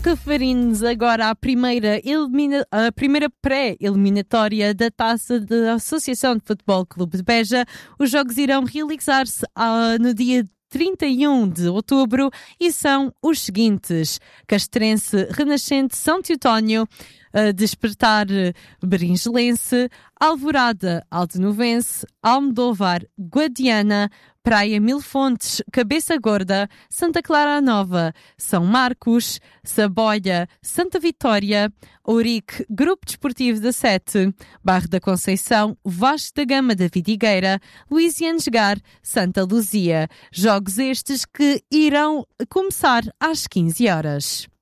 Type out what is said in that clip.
Referindo-nos agora à primeira pré-eliminatória da Taça da Associação de Futebol Clube de Beja, os jogos irão realizar-se no dia 31 de outubro e são os seguintes: Castrense, Renascente, São Teotónio, Despertar, Beringelense, Alvorada, Aldenovense, Almodóvar, Guadiana, Praia Mil Fontes, Cabeça Gorda, Santa Clara Nova, São Marcos, Saboia, Santa Vitória, Ourique, Grupo Desportivo da Sete, Barro da Conceição, Vasco da Gama da Vidigueira, Luisianesgar, Santa Luzia. Jogos estes que irão começar às 15 horas.